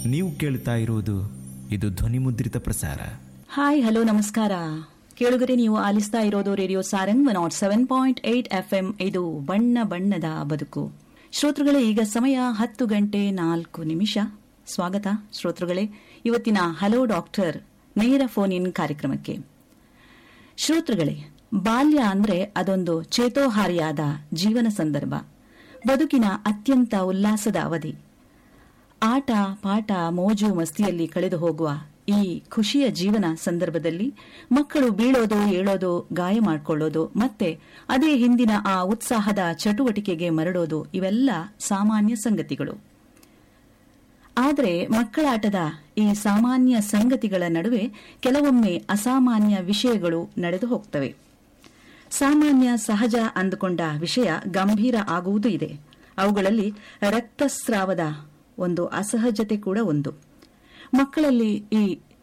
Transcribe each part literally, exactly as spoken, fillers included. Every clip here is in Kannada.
ನೀವು ಕೇಳ್ತಾ ಇರೋದು ಇದು ಧ್ವನಿ ಮುದ್ರಿತ ಪ್ರಸಾರ. ಹಾಯ್, ಹಲೋ, ನಮಸ್ಕಾರ ಕೇಳುಗರೆ. ನೀವು ಆಲಿಸ್ತಾ ಇರೋದು radio Sarang not seven point eight F M. ಇದು ಬಣ್ಣ ಬಣ್ಣದ ಬದುಕು. ಶ್ರೋತೃಗಳೇ, ಈಗ ಸಮಯ ಹತ್ತು ಗಂಟೆ ನಾಲ್ಕು ನಿಮಿಷ. ಸ್ವಾಗತ ಶ್ರೋತೃಗಳೇ ಇವತ್ತಿನ ಹಲೋ ಡಾಕ್ಟರ್ ನೇರ ಫೋನ್ ಇನ್ ಕಾರ್ಯಕ್ರಮಕ್ಕೆ. ಶ್ರೋತೃಗಳೇ, ಬಾಲ್ಯ ಅಂದ್ರೆ ಅದೊಂದು ಚೇತೋಹಾರಿಯಾದ ಜೀವನ ಸಂದರ್ಭ, ಬದುಕಿನ ಅತ್ಯಂತ ಉಲ್ಲಾಸದ ಅವಧಿ. ಆಟ ಪಾಠ ಮೋಜು ಮಸ್ತಿಯಲ್ಲಿ ಕಳೆದು ಹೋಗುವ ಈ ಖುಷಿಯ ಜೀವನ ಸಂದರ್ಭದಲ್ಲಿ ಮಕ್ಕಳು ಬೀಳೋದು, ಏಳೋದು, ಗಾಯ ಮಾಡಿಕೊಳ್ಳೋದು, ಮತ್ತೆ ಅದೇ ಹಿಂದಿನ ಆ ಉತ್ಸಾಹದ ಚಟುವಟಿಕೆಗೆ ಮರಳೋದು ಇವೆಲ್ಲ ಸಾಮಾನ್ಯ ಸಂಗತಿಗಳು. ಆದರೆ ಮಕ್ಕಳಾಟದ ಈ ಸಾಮಾನ್ಯ ಸಂಗತಿಗಳ ನಡುವೆ ಕೆಲವೊಮ್ಮೆ ಅಸಾಮಾನ್ಯ ವಿಷಯಗಳು ನಡೆದು ಹೋಗ್ತವೆ. ಸಾಮಾನ್ಯ ಸಹಜ ಅಂದುಕೊಂಡ ವಿಷಯ ಗಂಭೀರ ಆಗುವುದೂ ಇದೆ. ಅವುಗಳಲ್ಲಿ ರಕ್ತಸ್ರಾವದ ಒಂದು ಅಸಹಜತೆ ಕೂಡ ಒಂದು. ಮಕ್ಕಳಲ್ಲಿ ಈ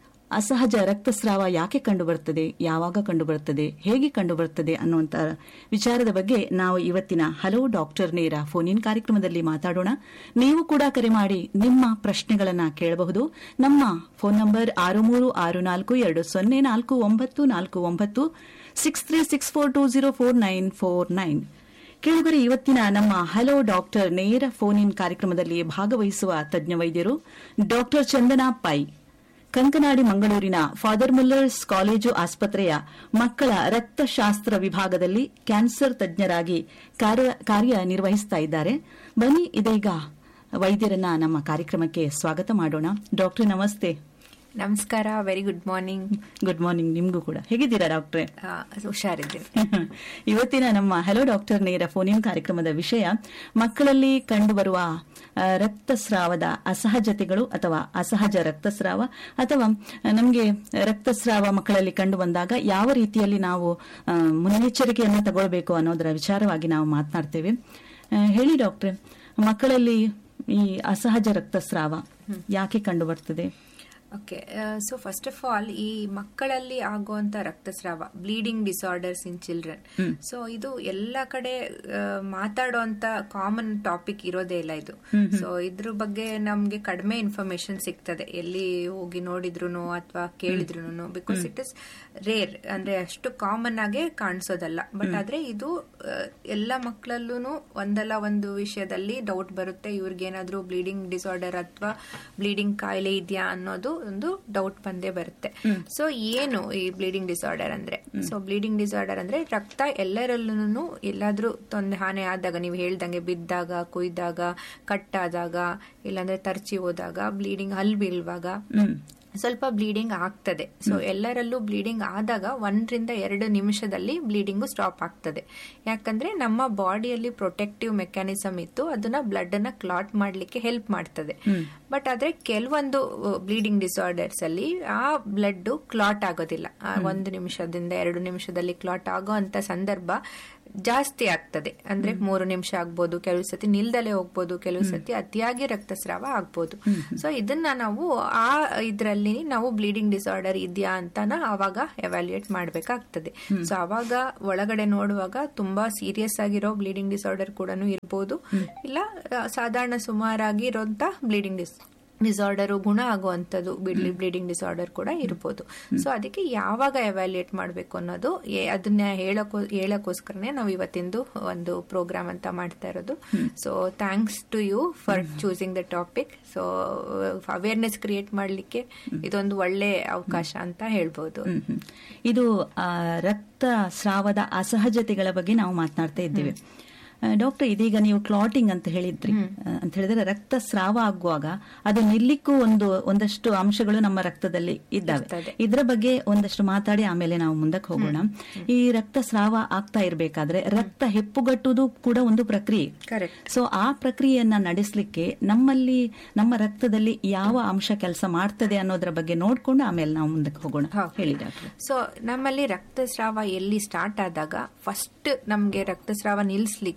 ಅಸಹಜ ರಕ್ತಸ್ರಾವ ಯಾಕೆ ಕಂಡುಬರುತ್ತದೆ, ಯಾವಾಗ ಕಂಡುಬರುತ್ತದೆ, ಹೇಗೆ ಕಂಡುಬರುತ್ತದೆ ಅನ್ನುವಂಥ ವಿಚಾರದ ಬಗ್ಗೆ ನಾವು ಇವತ್ತಿನ ಹಲೋ ಡಾಕ್ಟರ್ ನೇರ ಫೋನ್ ಇನ್ ಕಾರ್ಯಕ್ರಮದಲ್ಲಿ ಮಾತಾಡೋಣ. ನೀವು ಕೂಡ ಕರೆ ಮಾಡಿ ನಿಮ್ಮ ಪ್ರಶ್ನೆಗಳನ್ನು ಕೇಳಬಹುದು. ನಮ್ಮ ಫೋನ್ ನಂಬರ್ ಆರು ಮೂರು ಆರು ನಾಲ್ಕು ಎರಡು ಸೊನ್ನೆ ನಾಲ್ಕು ಒಂಬತ್ತು ನಾಲ್ಕು ಒಂಬತ್ತು six three six four two zero four nine four nine. ಕೇಳುಗರೆ, ಇವತ್ತಿನ ನಮ್ಮ ಹಲೋ ಡಾಕ್ಟರ್ ನೇರ ಫೋನ್ ಇನ್ ಕಾರ್ಯಕ್ರಮದಲ್ಲಿ ಭಾಗವಹಿಸುವ ತಜ್ಞ ವೈದ್ಯರು ಡಾಕ್ಟರ್ ಚಂದನಾ ಪೈ, ಕಂಕನಾಡಿ ಮಂಗಳೂರಿನ ಫಾದರ್ ಮುಲ್ಲರ್ಸ್ ಕಾಲೇಜು ಆಸ್ಪತ್ರೆಯ ಮಕ್ಕಳ ರಕ್ತಶಾಸ್ತ್ರ ವಿಭಾಗದಲ್ಲಿ ಕ್ಯಾನ್ಸರ್ ತಜ್ಞರಾಗಿ ಕಾರ್ಯನಿರ್ವಹಿಸ್ತಾ ಇದ್ದಾರೆ. ಬನ್ನಿ ಇದೀಗ ವೈದ್ಯರನ್ನ ನಮ್ಮ ಕಾರ್ಯಕ್ರಮಕ್ಕೆ ಸ್ವಾಗತ ಮಾಡೋಣ. ಡಾಕ್ಟರ್ ನಮಸ್ತೆ. ನಮಸ್ಕಾರ. Very good morning. Good morning ನಿಮ್ಗೂ ಕೂಡ. ಹೇಗಿದ್ದೀರಾ ಡಾಕ್ಟ್ರೆ? ಹುಷಾರಿದ್ದೀನಿ. ಇವತ್ತಿನ ನಮ್ಮ ಹಲೋ ಡಾಕ್ಟರ್ ನೇರ ಫೋನ್ ಇನ್ ಕಾರ್ಯಕ್ರಮದ ವಿಷಯ ಮಕ್ಕಳಲ್ಲಿ ಕಂಡುಬರುವ ರಕ್ತಸ್ರಾವದ ಅಸಹಜತೆಗಳು ಅಥವಾ ಅಸಹಜ ರಕ್ತಸ್ರಾವ, ಅಥವಾ ನಮಗೆ ರಕ್ತಸ್ರಾವ ಮಕ್ಕಳಲ್ಲಿ ಕಂಡು ಬಂದಾಗ ಯಾವ ರೀತಿಯಲ್ಲಿ ನಾವು ಮುನ್ನೆಚ್ಚರಿಕೆಯನ್ನು ತಗೊಳ್ಬೇಕು ಅನ್ನೋದರ ವಿಚಾರವಾಗಿ ನಾವು ಮಾತನಾಡ್ತೇವೆ. ಹೇಳಿ ಡಾಕ್ಟ್ರೆ, ಮಕ್ಕಳಲ್ಲಿ ಈ ಅಸಹಜ ರಕ್ತಸ್ರಾವ ಯಾಕೆ ಕಂಡು ಬರ್ತದೆ? Okay, so first of all ಈ ಮಕ್ಕಳಲ್ಲಿ ಆಗುವಂತ ರಕ್ತಸ್ರಾವ, bleeding disorders in children, so ಇದು ಎಲ್ಲ ಕಡೆ ಮಾತಾಡುವಂತ ಕಾಮನ್ ಟಾಪಿಕ್ ಇರೋದೇ ಇಲ್ಲ ಇದು. ಸೊ ಇದ್ರ ಬಗ್ಗೆ ನಮ್ಗೆ ಕಡಿಮೆ ಇನ್ಫಾರ್ಮೇಶನ್ ಸಿಗ್ತದೆ ಎಲ್ಲಿ ಹೋಗಿ ನೋಡಿದ್ರು ಅಥವಾ ಕೇಳಿದ್ರು, ಬಿಕಾಸ್ ಇಟ್ ಇಸ್ ರೇರ್, ಅಂದ್ರೆ ಅಷ್ಟು ಕಾಮನ್ ಆಗೇ ಕಾಣಿಸೋದಲ್ಲ. ಬಟ್ ಆದ್ರೆ ಇದು ಎಲ್ಲ ಮಕ್ಕಳಲ್ಲೂ ಒಂದಲ್ಲ ಒಂದು ವಿಷಯದಲ್ಲಿ ಡೌಟ್ ಬರುತ್ತೆ, ಇವ್ರಿಗೇನಾದ್ರೂ ಬ್ಲೀಡಿಂಗ್ ಡಿಸಾರ್ಡರ್ ಅಥವಾ ಬ್ಲೀಡಿಂಗ್ ಕಾಯಿಲೆ ಇದೆಯಾ ಅನ್ನೋದು ಒಂದು ಡೌಟ್ ಬಂದೇ ಬರುತ್ತೆ. ಸೊ ಏನು ಈ ಬ್ಲೀಡಿಂಗ್ ಡಿಸಾರ್ಡರ್ ಅಂದ್ರೆ? ಸೊ ಬ್ಲೀಡಿಂಗ್ ಡಿಸಾರ್ಡರ್ ಅಂದ್ರೆ ರಕ್ತ ಎಲ್ಲರಲ್ಲೂ ಎಲ್ಲಾದ್ರೂ ತೊಂದರೆ ಹಾನಿ ಆದಾಗ, ನೀವು ಹೇಳ್ದಂಗೆ ಬಿದ್ದಾಗ, ಕುಯ್ದಾಗ, ಕಟ್ಟಾದಾಗ, ಇಲ್ಲಾಂದ್ರೆ ತರ್ಚಿ ಹೋದಾಗ, ಬ್ಲೀಡಿಂಗ್ ಹಲ್ ಬೀಳುವಾಗ ಸ್ವಲ್ಪ ಬ್ಲೀಡಿಂಗ್ ಆಗ್ತದೆ. ಸೊ ಎಲ್ಲರಲ್ಲೂ ಬ್ಲೀಡಿಂಗ್ ಆದಾಗ ಒಂದರಿಂದ ಎರಡು ನಿಮಿಷದಲ್ಲಿ ಬ್ಲೀಡಿಂಗು ಸ್ಟಾಪ್ ಆಗ್ತದೆ. ಯಾಕಂದ್ರೆ ನಮ್ಮ ಬಾಡಿಯಲ್ಲಿ ಪ್ರೊಟೆಕ್ಟಿವ್ ಮೆಕ್ಯಾನಿಸಮ್ ಇತ್ತು, ಅದನ್ನ ಬ್ಲಡ್ ಅನ್ನ ಕ್ಲಾಟ್ ಮಾಡ್ಲಿಕ್ಕೆ ಹೆಲ್ಪ್ ಮಾಡ್ತದೆ. ಬಟ್ ಆದ್ರೆ ಕೆಲವೊಂದು ಬ್ಲೀಡಿಂಗ್ ಡಿಸಾರ್ಡರ್ಸ್ ಅಲ್ಲಿ ಆ ಬ್ಲಡ್ ಕ್ಲಾಟ್ ಆಗೋದಿಲ್ಲ. ಒಂದು ನಿಮಿಷದಿಂದ ಎರಡು ನಿಮಿಷದಲ್ಲಿ ಕ್ಲಾಟ್ ಆಗೋ ಅಂತ ಸಂದರ್ಭ ಜಾಸ್ತಿ ಆಗ್ತದೆ. ಅಂದ್ರೆ ಮೂರು ನಿಮಿಷ ಆಗ್ಬೋದು, ಕೆಲವು ಸತಿ ನಿಲ್ದಲೆ ಹೋಗ್ಬೋದು, ಕೆಲವು ಸತಿ ಅತಿಯಾಗಿ ರಕ್ತಸ್ರಾವ ಆಗ್ಬೋದು. ಸೊ ಇದನ್ನ ನಾವು ಆ ಇದ್ರಲ್ಲಿ ನಾವು ಬ್ಲೀಡಿಂಗ್ ಡಿಸಾರ್ಡರ್ ಇದೆಯಾ ಅಂತ ಅವಾಗ ಎವ್ಯಾಲ್ಯೂಯೇಟ್ ಮಾಡ್ಬೇಕಾಗ್ತದೆ. ಸೊ ಅವಾಗ ಒಳಗಡೆ ನೋಡುವಾಗ ತುಂಬಾ ಸೀರಿಯಸ್ ಆಗಿರೋ ಬ್ಲೀಡಿಂಗ್ ಡಿಸಾರ್ಡರ್ ಕೂಡ ಇರ್ಬೋದು, ಇಲ್ಲ ಸಾಧಾರಣ ಸುಮಾರಾಗಿ ಇರೋಂತ ಬ್ಲೀಡಿಂಗ್ ಡಿಸ್ ಡಿಸಾರ್ಡರ್ ಗುಣ ಆಗುವಂಥದ್ದು ಬ್ಲೀಡಿಂಗ್ ಡಿಸಾರ್ಡರ್ ಕೂಡ ಇರ್ಬೋದು. ಸೊ ಅದಕ್ಕೆ ಯಾವಾಗ ಎವ್ಯಾಲ್ಯೂಯೇಟ್ ಮಾಡಬೇಕು ಅನ್ನೋದು ಅದನ್ನ ಹೇಳಕೋ ಹೇಳಕ್ಕೋಸ್ಕರನೇ ನಾವು ಇವತ್ತಿಂದು ಒಂದು ಪ್ರೋಗ್ರಾಮ್ ಅಂತ ಮಾಡ್ತಾ ಇರೋದು. So thanks to you for choosing the topic. So awareness create ಮಾಡಲಿಕ್ಕೆ ಇದೊಂದು ಒಳ್ಳೆ ಅವಕಾಶ ಅಂತ ಹೇಳ್ಬೋದು. ಇದು ರಕ್ತಸ್ರಾವದ ಅಸಹಜತೆಗಳ ಬಗ್ಗೆ ನಾವು ಮಾತನಾಡ್ತಾ ಇದ್ದೇವೆ. ಡಾಕ್ಟರ್, ಇದೀಗ ನೀವು ಕ್ಲಾಟಿಂಗ್ ಅಂತ ಹೇಳಿದ್ರಿ, ಅಂತ ಹೇಳಿದ್ರೆ ರಕ್ತಸ್ರಾವ ಆಗುವಾಗ ಅದು ನಿಲ್ಲಿಕ್ಕೂ ಒಂದು ಒಂದಷ್ಟು ಅಂಶಗಳು ನಮ್ಮ ರಕ್ತದಲ್ಲಿ ಇದ್ದಾವೆ. ಇದರ ಬಗ್ಗೆ ಒಂದಷ್ಟು ಮಾತಾಡಿ ಆಮೇಲೆ ನಾವು ಮುಂದಕ್ಕೆ ಹೋಗೋಣ. ಈ ರಕ್ತಸ್ರಾವ ಆಗ್ತಾ ಇರಬೇಕಾದ್ರೆ ರಕ್ತ ಹೆಪ್ಪುಗಟ್ಟುವುದು ಕೂಡ ಒಂದು ಪ್ರಕ್ರಿಯೆ. ಸೊ ಆ ಪ್ರಕ್ರಿಯೆಯನ್ನ ನಡೆಸಲಿಕ್ಕೆ ನಮ್ಮಲ್ಲಿ ನಮ್ಮ ರಕ್ತದಲ್ಲಿ ಯಾವ ಅಂಶ ಕೆಲಸ ಮಾಡ್ತದೆ ಅನ್ನೋದ್ರ ಬಗ್ಗೆ ನೋಡ್ಕೊಂಡು ಆಮೇಲೆ ನಾವು ಮುಂದಕ್ಕೆ ಹೋಗೋಣ. ಹೇಳಿ ಡಾಕ್ಟರ್. ಸೊ ನಮ್ಮಲ್ಲಿ ರಕ್ತಸ್ರಾವ ಎಲ್ಲಿ ಸ್ಟಾರ್ಟ್ ಆದಾಗ ಫಸ್ಟ್ ನಮ್ಗೆ ರಕ್ತಸ್ರಾವ ನಿಲ್ಲಿಸಲಿಕ್ಕೆ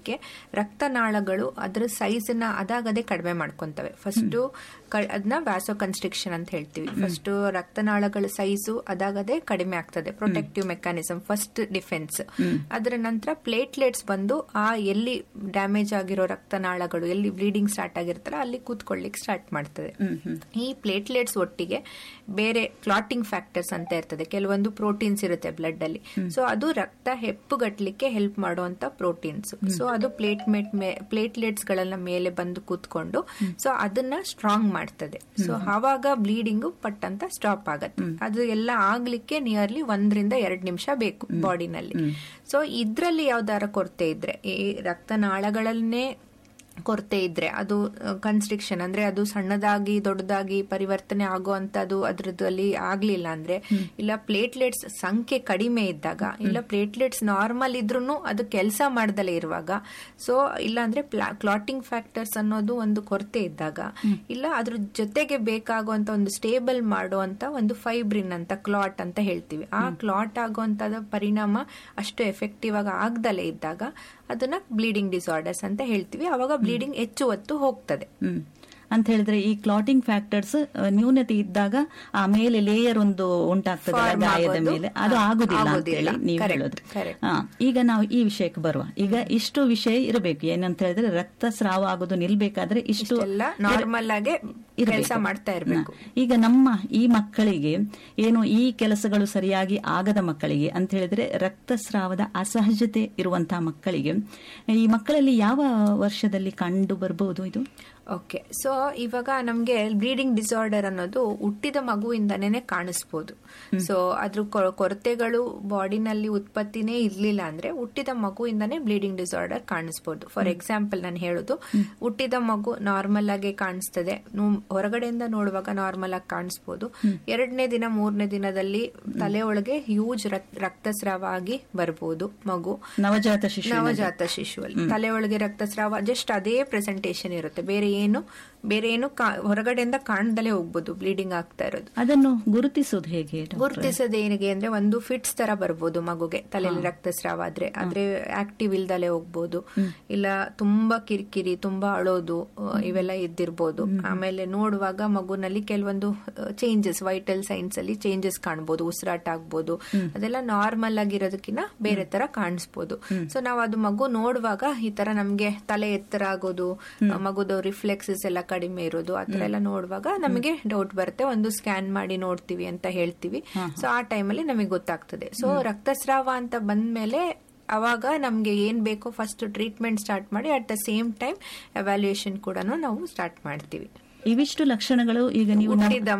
ಆಗ್ಲಿಕ್ಕೆ ರಕ್ತನಾಳಗಳು ಅದರ ಸೈಜ್ ನ ಅದಾಗದೇ ಕಡಿಮೆ ಮಾಡ್ಕೊಂತವೆ. ಫಸ್ಟ್ ಅದನ್ನ ವ್ಯಾಸೋ ಕನ್ಸ್ಟ್ರಿಕ್ಷನ್ ಅಂತ ಹೇಳ್ತೀವಿ. ಫಸ್ಟ್ ರಕ್ತನಾಳಗಳ ಸೈಜು ಅದಾಗದೇ ಕಡಿಮೆ ಆಗ್ತದೆ, ಪ್ರೊಟೆಕ್ಟಿವ್ ಮೆಕ್ಯಾನಿಸಮ್, ಫಸ್ಟ್ ಡಿಫೆನ್ಸ್. ಅದರ ನಂತರ ಪ್ಲೇಟ್ಲೆಟ್ಸ್ ಬಂದು ಆ ಎಲ್ಲಿ ಡ್ಯಾಮೇಜ್ ಆಗಿರೋ ರಕ್ತನಾಳಗಳು, ಎಲ್ಲಿ ಬ್ಲೀಡಿಂಗ್ ಸ್ಟಾರ್ಟ್ ಆಗಿರ್ತಲ್ಲ ಅಲ್ಲಿ ಕೂತ್ಕೊಳ್ಳಿಕ್ಕೆ ಸ್ಟಾರ್ಟ್ ಮಾಡ್ತದೆ. ಈ ಪ್ಲೇಟ್ಲೆಟ್ಸ್ ಒಟ್ಟಿಗೆ ಬೇರೆ ಕ್ಲಾಟಿಂಗ್ ಫ್ಯಾಕ್ಟರ್ಸ್ ಅಂತ ಇರ್ತದೆ, ಕೆಲವೊಂದು ಪ್ರೋಟೀನ್ಸ್ ಇರುತ್ತೆ ಬ್ಲಡ್ ಅಲ್ಲಿ. ಸೊ ಅದು ರಕ್ತ ಹೆಪ್ಪುಗಟ್ಟಲಿಕ್ಕೆ ಹೆಲ್ಪ್ ಮಾಡುವಂತ ಪ್ರೋಟೀನ್ಸ್. ಸೊ ಅದು ಪ್ಲೇಟ್ಮೆಟ್ ಪ್ಲೇಟ್ಲೆಟ್ಸ್ ಗಳನ್ನ ಮೇಲೆ ಬಂದು ಕೂತ್ಕೊಂಡು ಸೊ ಅದನ್ನ ಸ್ಟ್ರಾಂಗ್ ಮಾಡ್ತದೆ. ಸೊ ಆವಾಗ ಬ್ಲೀಡಿಂಗು ಪಟ್ ಅಂತ ಸ್ಟಾಪ್ ಆಗತ್ತೆ. ಅದು ಎಲ್ಲ ಆಗ್ಲಿಕ್ಕೆ ನಿಯರ್ಲಿ ಒಂದರಿಂದ ಎರಡು ನಿಮಿಷ ಬೇಕು ಬಾಡಿನಲ್ಲಿ. ಸೊ ಇದ್ರಲ್ಲಿ ಯಾವ್ದಾರ ಕೊರತೆ ಇದ್ರೆ, ಈ ರಕ್ತನಾಳಗಳನ್ನೇ ಕೊರತೆ ಇದ್ರೆ, ಅದು ಕನ್ಸ್ಟ್ರಿಕ್ಷನ್ ಅಂದ್ರೆ ಅದು ಸಣ್ಣದಾಗಿ ದೊಡ್ಡದಾಗಿ ಪರಿವರ್ತನೆ ಆಗುವಂತದ್ದು ಅದ್ರದಲ್ಲಿ ಆಗ್ಲಿಲ್ಲ ಅಂದ್ರೆ, ಇಲ್ಲ ಪ್ಲೇಟ್ಲೆಟ್ಸ್ ಸಂಖ್ಯೆ ಕಡಿಮೆ ಇದ್ದಾಗ, ಇಲ್ಲ ಪ್ಲೇಟ್ಲೆಟ್ಸ್ ನಾರ್ಮಲ್ ಇದ್ರೂ ಅದು ಕೆಲಸ ಮಾಡ್ದಲೇ ಇರುವಾಗ, ಸೊ ಇಲ್ಲ ಅಂದ್ರೆ ಕ್ಲಾಟಿಂಗ್ ಫ್ಯಾಕ್ಟರ್ಸ್ ಅನ್ನೋದು ಒಂದು ಕೊರತೆ ಇದ್ದಾಗ, ಇಲ್ಲ ಅದ್ರ ಜೊತೆಗೆ ಬೇಕಾಗುವಂತ ಒಂದು ಸ್ಟೇಬಲ್ ಮಾಡುವಂತ ಒಂದು ಫೈಬ್ರಿನ್ ಅಂತ ಕ್ಲಾಟ್ ಅಂತ ಹೇಳ್ತೀವಿ, ಆ ಕ್ಲಾಟ್ ಆಗುವಂತದ ಪರಿಣಾಮ ಅಷ್ಟು ಎಫೆಕ್ಟಿವ್ ಆಗಿ ಆಗ್ದಲೇ ಇದ್ದಾಗ ಅದನ್ನ ಬ್ಲೀಡಿಂಗ್ ಡಿಸಾರ್ಡರ್ಸ್ ಅಂತ ಹೇಳ್ತೀವಿ. ಅವಾಗ ಬ್ಲೀಡಿಂಗ್ ಹೆಚ್ಚು ಹೊತ್ತು ಹೋಗ್ತದೆ ಅಂತ ಹೇಳಿದ್ರೆ ಈ ಕ್ಲಾಟಿಂಗ್ ಫ್ಯಾಕ್ಟರ್ಸ್ ನ್ಯೂನತೆ ಇದ್ದಾಗ ಆ ಮೇಲೆ ಲೇಯರ್ ಒಂದು ಉಂಟಾಗ್ತದೆ ಗಾಯದ ಮೇಲೆ, ಅದು ಆಗುದಿಲ್ಲ ಅಂತ ಹೇಳಿ ನೀವು ಹೇಳೋದು. ಈಗ ನಾವು ಈ ವಿಷಯಕ್ಕೆ ಬರುವ. ಈಗ ಇಷ್ಟು ವಿಷಯ ಇರಬೇಕು, ಏನಂತ ಹೇಳಿದ್ರೆ ರಕ್ತಸ್ರಾವ ಆಗೋದು ನಿಲ್ಬೇಕಾದ್ರೆ ಇಷ್ಟು ನಾರ್ಮಲ್ ಆಗಿ ಕೆಲಸ ಮಾಡ್ತಾ ಇರಬೇಕು. ಈಗ ನಮ್ಮ ಈ ಮಕ್ಕಳಿಗೆ ಏನು ಈ ಕೆಲಸಗಳು ಸರಿಯಾಗಿ ಆಗದ ಮಕ್ಕಳಿಗೆ ಅಂತ ಹೇಳಿದ್ರೆ ರಕ್ತಸ್ರಾವದ ಅಸಹಜತೆ ಇರುವಂತಹ ಮಕ್ಕಳಿಗೆ ಈ ಮಕ್ಕಳಲ್ಲಿ ಯಾವ ವರ್ಷದಲ್ಲಿ ಕಂಡು ಬರಬಹುದು ಇದು? ಓಕೆ, ಸೊ ಇವಾಗ ನಮ್ಗೆ ಬ್ಲೀಡಿಂಗ್ ಡಿಸಾರ್ಡರ್ ಅನ್ನೋದು ಹುಟ್ಟಿದ ಮಗುವಿಂದನೇ ಕಾಣಿಸ್ಬೋದು. ಸೊ ಅದ್ರ ಕೊರತೆಗಳು ಬಾಡಿನಲ್ಲಿ ಉತ್ಪತ್ತಿನೇ ಇರ್ಲಿಲ್ಲ ಅಂದ್ರೆ ಹುಟ್ಟಿದ ಮಗುವಿಂದಾನೇ ಬ್ಲೀಡಿಂಗ್ ಡಿಸಾರ್ಡರ್ ಕಾಣಿಸ್ಬೋದು. ಫಾರ್ ಎಕ್ಸಾಂಪಲ್ ನಾನು ಹೇಳುದು, ಹುಟ್ಟಿದ ಮಗು ನಾರ್ಮಲ್ ಆಗಿ ಕಾಣಿಸ್ತದೆ, ಹೊರಗಡೆಯಿಂದ ನೋಡುವಾಗ ನಾರ್ಮಲ್ ಆಗಿ ಕಾಣಿಸ್ಬೋದು. ಎರಡನೇ ದಿನ ಮೂರನೇ ದಿನದಲ್ಲಿ ತಲೆ ಒಳಗೆ ಹ್ಯೂಜ್ ರಕ್ತಸ್ರಾವ ಆಗಿ ಬರ್ಬೋದು. ಮಗು ನವಜಾತ ಶಿಶು ನವಜಾತ ಶಿಶುವಲ್ಲಿ ತಲೆ ಒಳಗೆ ರಕ್ತಸ್ರಾವ ಜಸ್ಟ್ ಅದೇ ಪ್ರೆಸೆಂಟೇಶನ್ ಇರುತ್ತೆ, ಬೇರೆ ಏನು ಬೇರೆ ಏನು ಹೊರಗಡೆಯಿಂದ ಕಾಣ್ದಲೇ ಹೋಗ್ಬೋದು ಬ್ಲೀಡಿಂಗ್ ಆಗ್ತಾ ಇರೋದು. ಅದನ್ನು ಗುರುತಿಸೋದು ಹೇಗೆ? ಗುರುತಿಸೋದು ಏನಿಗೆ ಅಂದ್ರೆ ಒಂದು ಫಿಟ್ಸ್ ತರ ಬರ್ಬೋದು ಮಗುಗೆ ತಲೆಯಲ್ಲಿ ರಕ್ತಸ್ರಾವ ಆದ್ರೆ, ಆದ್ರೆ ಆಕ್ಟಿವ್ ಇಲ್ದಲೇ ಹೋಗ್ಬೋದು, ಇಲ್ಲ ತುಂಬಾ ಕಿರಿಕಿರಿ, ತುಂಬಾ ಅಳೋದು, ಇವೆಲ್ಲ ಇದ್ದಿರ್ಬೋದು. ಆಮೇಲೆ ನೋಡುವಾಗ ಮಗುನಲ್ಲಿ ಕೆಲವೊಂದು ಚೇಂಜಸ್, ವೈಟಲ್ ಸೈನ್ಸ್ ಅಲ್ಲಿ ಚೇಂಜಸ್ ಕಾಣ್ಬೋದು, ಉಸಿರಾಟ ಆಗ್ಬೋದು, ಅದೆಲ್ಲ ನಾರ್ಮಲ್ ಆಗಿರೋದಕ್ಕಿಂತ ಬೇರೆ ತರ ಕಾಣಿಸ್ಬೋದು. ಸೊ ನಾವು ಅದು ಮಗು ನೋಡುವಾಗ ಈ ತರ ನಮ್ಗೆ ತಲೆ ಎತ್ತರ ಆಗೋದು, ಮಗುದು ರಿಫ್ಲೆಕ್ಸಸ್ ಎಲ್ಲ ಕಡಿಮೆ ಇರೋದು, ಆತರ ಎಲ್ಲ ನೋಡುವಾಗ ನಮಗೆ ಡೌಟ್ ಬರುತ್ತೆ. ಒಂದು ಸ್ಕ್ಯಾನ್ ಮಾಡಿ ನೋಡ್ತೀವಿ ಅಂತ ಹೇಳ್ತೀವಿ. ಸೊ ಆ ಟೈಮಲ್ಲಿ ನಮಗೆ ಗೊತ್ತಾಗ್ತದೆ. ಸೊ ರಕ್ತಸ್ರಾವ ಅಂತ ಬಂದ್ಮೇಲೆ ಅವಾಗ ನಮ್ಗೆ ಏನ್ ಬೇಕೋ ಫಸ್ಟ್ ಟ್ರೀಟ್ಮೆಂಟ್ ಸ್ಟಾರ್ಟ್ ಮಾಡಿ at the same time evaluation ಕೂಡ ನಾವು ಸ್ಟಾರ್ಟ್ ಮಾಡ್ತೀವಿ. ಇವಿಷ್ಟು ಲಕ್ಷಣಗಳು ಈಗ ನೀವು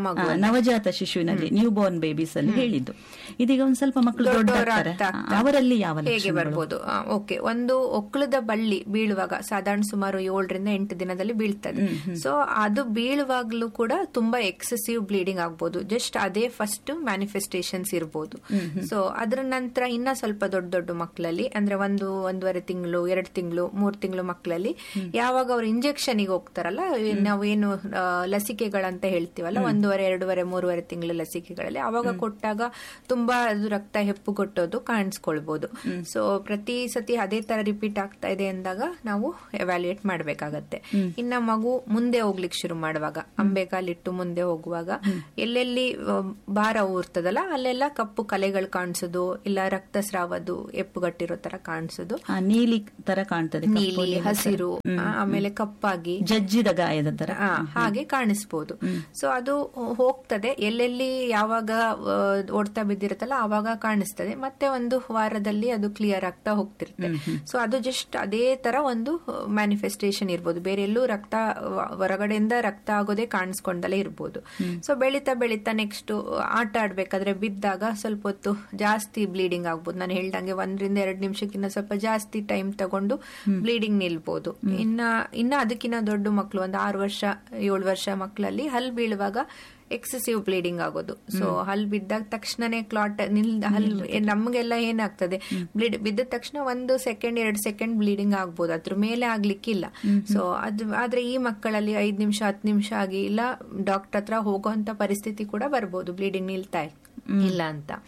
ನವಜಾತ ಶಿಶುವಿನಲ್ಲಿ ನ್ಯೂ ಬೋರ್ನ್ ಬೇಬೀಸ್ ಅಲ್ಲಿ ಹೇಳಿದ್ದು. ಇದೀಗ ಒಂದ್ ಸ್ವಲ್ಪ ಮಕ್ಕಳು ದೊಡ್ಡವರಾಗ್ತಾರೆ, ಅವರಲ್ಲಿ ಯಾವ ಹೇಗೆ ಬರ್ಬೋದು? ಓಕೆ, ಒಂದು ಒಕ್ಕಳದ ಬಳ್ಳಿ ಬೀಳುವಾಗ ಸಾಧಾರಣ ಸುಮಾರು ಏಳರಿಂದ ಎಂಟು ದಿನದಲ್ಲಿ ಬೀಳ್ತದೆ. ಸೊ ಅದು ಬೀಳುವಾಗ್ಲೂ ಕೂಡ ತುಂಬಾ ಎಕ್ಸೆಸಿವ್ ಬ್ಲೀಡಿಂಗ್ ಆಗ್ಬೋದು. ಜಸ್ಟ್ ಅದೇ ಫಸ್ಟ್ ಮ್ಯಾನಿಫೆಸ್ಟೇಷನ್ಸ್ ಇರ್ಬೋದು. ಸೊ ಅದ್ರ ನಂತರ ಇನ್ನ ಸ್ವಲ್ಪ ದೊಡ್ಡ ದೊಡ್ಡ ಮಕ್ಕಳಲ್ಲಿ ಅಂದ್ರೆ ಒಂದು ಒಂದೂವರೆ ತಿಂಗಳು, ಎರಡು ತಿಂಗಳು, ಮೂರ್ ತಿಂಗಳು ಮಕ್ಕಳಲ್ಲಿ ಯಾವಾಗ ಅವ್ರು ಇಂಜೆಕ್ಷನ್ಗೆ ಹೋಗ್ತಾರಲ್ಲ, ನಾವೇನು ಲಸಿಕೆಗಳಂತ ಹೇಳ್ತೀವಲ್ಲ, ಒಂದೂವರೆ ಎರಡೂವರೆ ಮೂರುವರೆ ತಿಂಗಳ ಲಸಿಕೆಗಳಲ್ಲಿ ಅವಾಗ ಕೊಟ್ಟಾಗ ತುಂಬಾ ಅದು ರಕ್ತ ಹೆಪ್ಪುಗೊಟ್ಟೋದು ಕಾಣಿಸ್ಕೊಳ್ಬಹುದು. ಸೊ ಪ್ರತಿ ಸತಿ ಅದೇ ತರ ರಿಪೀಟ್ ಆಗ್ತಾ ಇದೆ ಅಂದಾಗ ನಾವು ಎವ್ಯಾಲ್ಯೂಯೇಟ್ ಮಾಡ್ಬೇಕಾಗತ್ತೆ. ಇನ್ನ ಮಗು ಮುಂದೆ ಹೋಗ್ಲಿಕ್ಕೆ ಶುರು ಮಾಡುವಾಗ, ಅಂಬೆಕಾಲಿಟ್ಟು ಮುಂದೆ ಹೋಗುವಾಗ ಎಲ್ಲೆಲ್ಲಿ ಭಾರ ಊರ್ತದಲ್ಲ ಅಲ್ಲೆಲ್ಲ ಕಪ್ಪು ಕಲೆಗಳು ಕಾಣಿಸೋದು, ಇಲ್ಲ ರಕ್ತಸ್ರಾವದು ಹೆಪ್ಪುಗಟ್ಟಿರೋ ತರ ಕಾಣಿಸೋದು, ನೀಲಿ ತರ ಕಾಣ್ತದೆ, ನೀಲಿ, ಹಸಿರು, ಆಮೇಲೆ ಕಪ್ಪಾಗಿ ಜಜ್ಜಿದ ಗಾಯದ ತರ ಹಾಗೆ ಕಾಣಿಸ್ಬೋದು. ಸೊ ಅದು ಹೋಗ್ತದೆ, ಎಲ್ಲೆಲ್ಲಿ ಯಾವಾಗ ಓಡ್ತಾ ಬಿದ್ದಿರುತ್ತಲ್ಲ ಆವಾಗ ಕಾಣಿಸ್ತದೆ. ಮತ್ತೆ ಒಂದು ವಾರದಲ್ಲಿ ಅದು ಕ್ಲಿಯರ್ ಆಗ್ತಾ ಹೋಗ್ತಿರುತ್ತೆ. ಸೊ ಅದು ಜಸ್ಟ್ ಅದೇ ತರ ಒಂದು ಮ್ಯಾನಿಫೆಸ್ಟೇಷನ್ ಇರ್ಬೋದು, ಬೇರೆ ಎಲ್ಲೂ ರಕ್ತ ಹೊರಗಡೆಯಿಂದ ರಕ್ತ ಆಗೋದೇ ಕಾಣಿಸ್ಕೊಂಡಲೇ ಇರ್ಬೋದು. ಸೊ ಬೆಳೀತಾ ಬೆಳೀತಾ ನೆಕ್ಸ್ಟ್ ಆಟ ಆಡ್ಬೇಕಾದ್ರೆ ಬಿದ್ದಾಗ ಸ್ವಲ್ಪ ಹೊತ್ತು ಜಾಸ್ತಿ ಬ್ಲೀಡಿಂಗ್ ಆಗ್ಬೋದು. ನಾನು ಹೇಳ್ದಂಗೆ ಒಂದರಿಂದ ಎರಡು ನಿಮಿಷಕ್ಕಿಂತ ಸ್ವಲ್ಪ ಜಾಸ್ತಿ ಟೈಮ್ ತಗೊಂಡು ಬ್ಲೀಡಿಂಗ್ ನಿಲ್ಬಹುದು. ಇನ್ನ ಇನ್ನ ಅದಕ್ಕಿಂತ ದೊಡ್ಡ ಮಕ್ಕಳು ಒಂದು ಆರು ವರ್ಷ ಏಳು ವರ್ಷ ಮಕ್ಕಳಲ್ಲಿ ಹಲ್ ಬೀಳುವಾಗ ಎಕ್ಸೆಸಿವ್ ಬ್ಲೀಡಿಂಗ್ ಆಗೋದು. ಸೊ ಹಲ್ ಬಿದ್ದಾಗ ತಕ್ಷಣನೇ ಕ್ಲಾಟ್ ನಿಲ್ ಹಲ್ ನಮ್ಗೆಲ್ಲ ಏನಾಗ್ತದೆ, ಬ್ಲೀಡ್ ಬಿದ್ದ ತಕ್ಷಣ ಒಂದು ಸೆಕೆಂಡ್ ಎರಡು ಸೆಕೆಂಡ್ ಬ್ಲೀಡಿಂಗ್ ಆಗ್ಬೋದು, ಅದ್ರ ಮೇಲೆ ಆಗ್ಲಿಕ್ಕಿಲ್ಲ. ಸೊ ಅದು ಆದ್ರೆ ಈ ಮಕ್ಕಳಲ್ಲಿ ಐದ್ ನಿಮಿಷ ಹತ್ತು ನಿಮಿಷ ಆಗಿ ಇಲ್ಲ ಡಾಕ್ಟರ್ ಹತ್ರ ಹೋಗುವಂತ ಪರಿಸ್ಥಿತಿ ಕೂಡ ಬರ್ಬೋದು, ಬ್ಲೀಡಿಂಗ್ ನಿಲ್ತಾ ಇಲ್ಲ ಅಂತ.